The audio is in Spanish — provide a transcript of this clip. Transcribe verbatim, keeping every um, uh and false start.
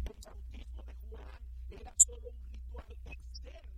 El bautismo de Juan era solo un ritual externo